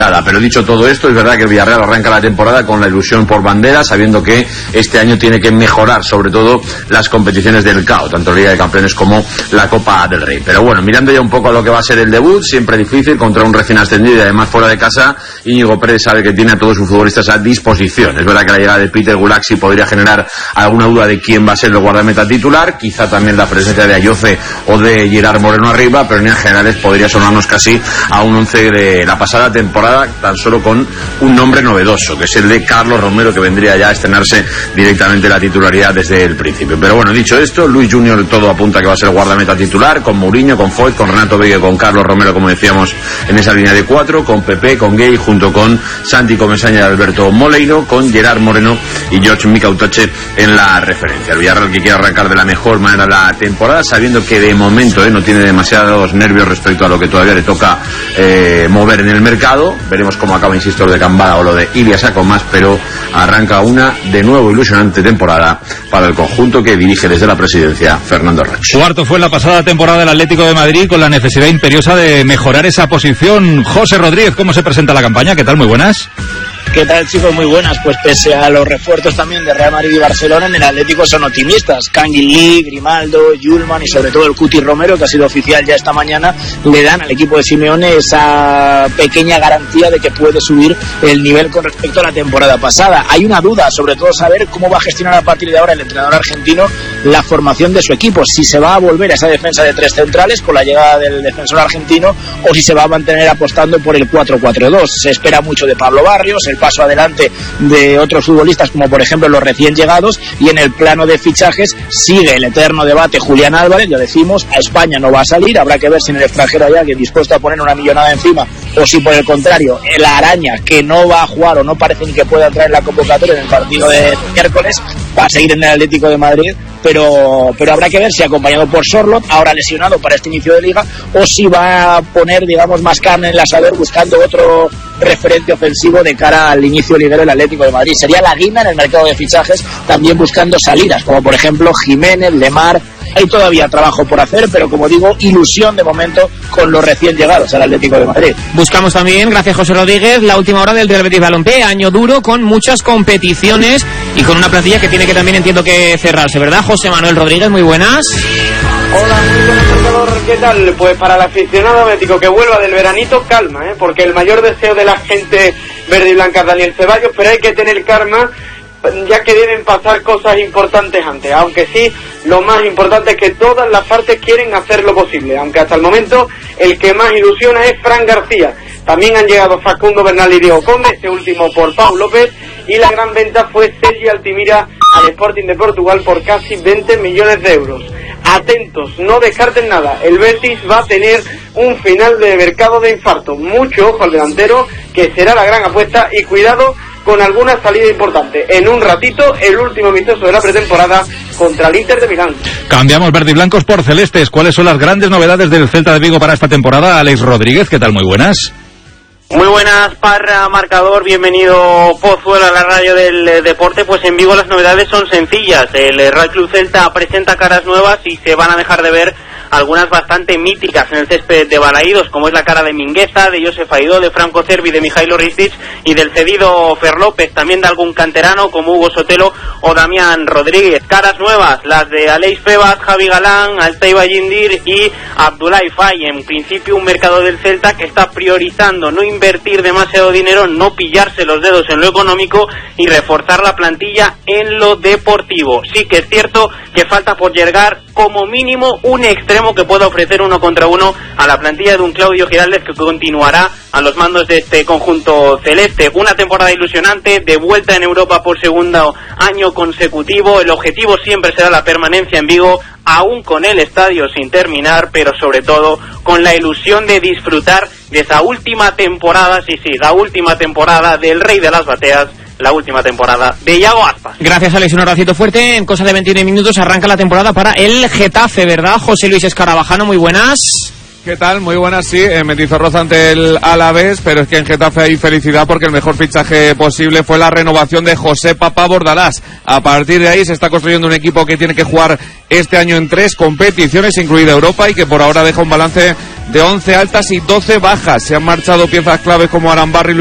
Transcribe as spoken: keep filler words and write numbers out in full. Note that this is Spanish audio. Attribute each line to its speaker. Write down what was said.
Speaker 1: Nada, pero dicho todo esto, es verdad que el Villarreal arranca la temporada con la ilusión por bandera, sabiendo que este año tiene que mejorar sobre todo las competiciones del C A O, tanto la Liga de Campeones como la Copa del Rey. Pero bueno, mirando ya un poco a lo que va a ser el debut, siempre difícil contra un recién ascendido y además fuera de casa, Íñigo Pérez sabe que tiene a todos sus futbolistas a disposición. Es verdad que la llegada de Peter Gulaxi podría generar alguna duda de quién va a ser el guardameta titular, quizá también la presencia de Ayoce o de Gerard Moreno arriba, pero en líneas generales podría sonarnos casi a un once de la pasada temporada, tan solo con un nombre novedoso, que es el de Carlos Romero, que vendría ya a estrenarse directamente la titularidad desde el principio. Pero bueno, dicho esto, Luis Junior todo apunta que va a ser el guardameta titular, con Mourinho, con Foyt, con Renato Veiga, con Carlos Romero, como decíamos, en esa línea de cuatro, con Pepe, con Gay, junto con Santi Comesaña y Alberto Moleiro, con Gerard Moreno y George Mikautoche en la referencia. El Villarreal que quiere arrancar de la mejor manera la temporada, sabiendo que de momento eh, no tiene demasiados nervios respecto a lo que todavía le toca eh, mover en el mercado. Veremos cómo acaba, insisto, lo de Cambada o lo de Ilias Akomás, pero arranca una de nuevo ilusionante temporada para el conjunto que dirige desde la presidencia Fernando Roche.
Speaker 2: Cuarto fue en la pasada temporada del Atlético de Madrid, con la necesidad imperiosa de mejorar esa posición. José Rodríguez, ¿cómo se presenta la campaña? ¿Qué tal? Muy buenas.
Speaker 3: ¿Qué tal, chicos? Muy buenas. Pues pese a los refuerzos también de Real Madrid y Barcelona, en el Atlético son optimistas. Kangin Lee, Grimaldo, Yulman y sobre todo el Cuti Romero, que ha sido oficial ya esta mañana, le dan al equipo de Simeone esa pequeña garantía de que puede subir el nivel con respecto a la temporada pasada. Hay una duda, sobre todo saber cómo va a gestionar a partir de ahora el entrenador argentino la formación de su equipo, si se va a volver a esa defensa de tres centrales con la llegada del defensor argentino o si se va a mantener apostando por el cuatro cuatro dos. Se espera mucho de Pablo Barrios, el paso adelante de otros futbolistas como por ejemplo los recién llegados, y en el plano de fichajes sigue el eterno debate Julián Álvarez. Ya decimos, a España no va a salir, habrá que ver si en el extranjero hay alguien dispuesto a poner una millonada encima o si por el contrario la araña, que no va a jugar o no parece ni que pueda entrar en la convocatoria en el partido de miércoles, va a seguir en el Atlético de Madrid, pero pero habrá que ver si acompañado por Sorloth, ahora lesionado para este inicio de liga, o si va a poner, digamos, más carne en el asador buscando otro referente ofensivo de cara al inicio liguero del Atlético de Madrid. Sería la guinda en el mercado de fichajes, también buscando salidas, como por ejemplo Jiménez, Lemar. Hay todavía trabajo por hacer, pero como digo, ilusión de momento con los recién llegados al Atlético de Madrid.
Speaker 4: Buscamos también, gracias José Rodríguez, la última hora del Real Betis Balompié, año duro con muchas competiciones y con una plantilla que tiene que también, entiendo, que cerrarse, ¿verdad? José Manuel Rodríguez, muy buenas.
Speaker 5: Hola, muy buenas, Salvador. ¿Qué tal? Pues para el aficionado bético que vuelva del veranito, calma, ¿eh? Porque el mayor deseo de la gente verde y blanca es Daniel Ceballos, pero hay que tener calma, ya que deben pasar cosas importantes antes, aunque sí, lo más importante es que todas las partes quieren hacer lo posible, aunque hasta el momento el que más ilusiona es Fran García. También han llegado Facundo Bernal y Diego Conde, este último por Pau López, y la gran venta fue Sergi Altimira al Sporting de Portugal por casi veinte millones de euros. Atentos, no descarten nada, el Betis va a tener un final de mercado de infarto. Mucho ojo al delantero, que será la gran apuesta, y cuidado con alguna salida importante. En un ratito, el último amistoso de la pretemporada contra el Inter de Milán.
Speaker 2: Cambiamos verde y blancos por celestes. ¿Cuáles son las grandes novedades del Celta de Vigo para esta temporada? Alex Rodríguez, ¿qué tal? Muy buenas.
Speaker 6: Muy buenas, Parra, marcador, bienvenido Pozuelo a la radio del eh, deporte. Pues en Vigo las novedades son sencillas. El eh, Real Club Celta presenta caras nuevas y se van a dejar de ver algunas bastante míticas en el césped de Balaídos, como es la cara de Mingueza, de Josef Aidó, de Franco Cervi, de Mijailo Ristic y del cedido Fer López, también de algún canterano como Hugo Sotelo o Damián Rodríguez. Caras nuevas, las de Aleix Febas, Javi Galán, Altay Bayindir y Abdoulaye Faye. En principio un mercado del Celta que está priorizando no invertir demasiado dinero, no pillarse los dedos en lo económico y reforzar la plantilla en lo deportivo. Sí que es cierto que falta por llegar como mínimo un extremo que pueda ofrecer uno contra uno a la plantilla de un Claudio Giraldez, que continuará a los mandos de este conjunto celeste. Una temporada ilusionante, de vuelta en Europa por segundo año consecutivo. El objetivo siempre será la permanencia en Vigo, aún con el estadio sin terminar, pero sobre todo con la ilusión de disfrutar de esa última temporada, sí, sí, la última temporada del Rey de las Bateas, la última temporada de Iago Aspas.
Speaker 4: Gracias, Alex, un abracito fuerte. En cosa de veintiuno minutos arranca la temporada para el Getafe, ¿verdad? José Luis Escarabajano, muy buenas.
Speaker 7: ¿Qué tal? Muy buenas, sí, en Mendizorroza ante el Alavés, pero es que en Getafe hay felicidad porque el mejor fichaje posible fue la renovación de José Papá Bordalás. A partir de ahí se está construyendo un equipo que tiene que jugar este año en tres competiciones, incluida Europa, y que por ahora deja un balance de once altas y doce bajas. Se han marchado piezas claves como Arambarri,